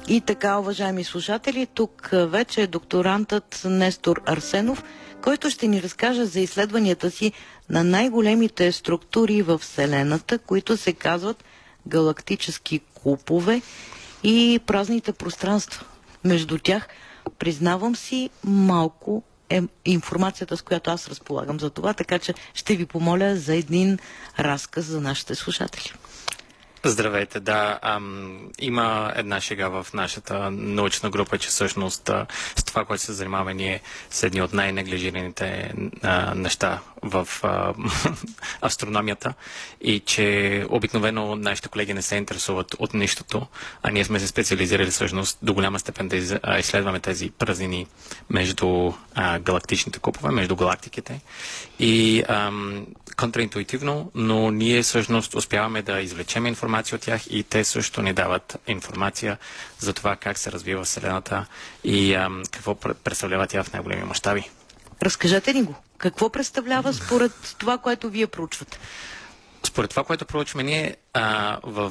И така, уважаеми слушатели, тук вече е докторантът Нестор Арсенов, който ще ни разкаже за изследванията си на най-големите структури в Вселената, които се казват галактически купове и празните пространства. Между тях, признавам си, малко е информацията, с която аз разполагам за това, така че ще ви помоля за един разказ за нашите слушатели. Здравейте, да. Има една шега в нашата научна група, че всъщност с това, което се занимаваме ние, са едни от най-неглижираните неща в астрономията и че обикновено нашите колеги не се интересуват от нищото, а ние сме се специализирали всъщност до голяма степен да изследваме тези празнини между галактичните купове, между галактиките и контраинтуитивно, но ние всъщност успяваме да извлечем информация от тях и те също ни дават информация за това как се развива Вселената и какво представлява тя в най-големи мащаби. Разкажете ни го. Какво представлява според това, което вие проучвате? Според това, което проучваме ние, в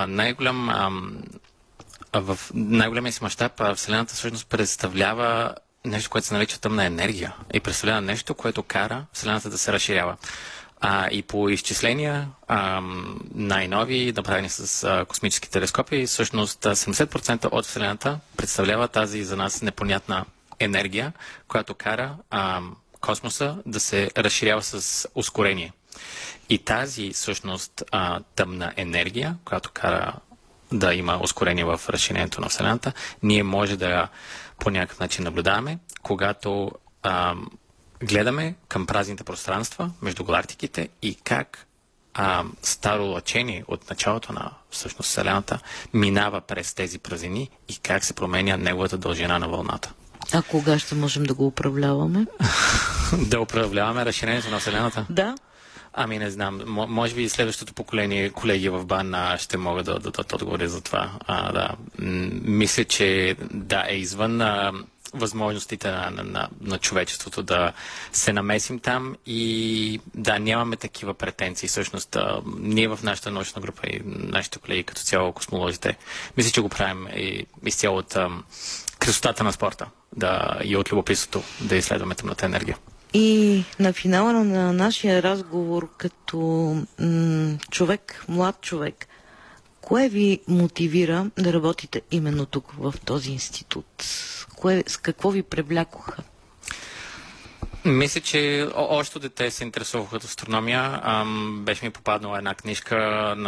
най-големия си мащаб Вселената всъщност представлява нещо, което се нарича тъмна енергия и представлява нещо, което кара Вселената да се разширява. И по изчисления най-нови, направени с космически телескопи, всъщност 70% от Вселената представлява тази за нас непонятна енергия, която кара космоса да се разширява с ускорение. И тази всъщност тъмна енергия, която кара да има ускорение в разширението на Вселената, ние може да по някакъв начин наблюдаваме, когато гледаме към празните пространства между галактиките и как старо лъчение от началото на всъщност Вселената минава през тези празнини и как се променя неговата дължина на вълната. А кога ще можем да го управляваме? Да управляваме разширението на Вселената? Да. Ами не знам. Може би следващото поколение колеги в БАН ще могат да дадат отговори за това. Да. Мисля, че да е извън възможностите на човечеството да се намесим там и да нямаме такива претенции. Всъщност, ние в нашата научна група и нашите колеги като цяло космолозите, мисля, че го правим изцяло от красотата на спорта и от любопитството да изследваме тъмната енергия. И на финала на нашия разговор като човек, млад човек, кое ви мотивира да работите именно тук в този институт? С какво ви привлякоха? Мисля, че още дете се интересувах от астрономия. Беше ми попаднала една книжка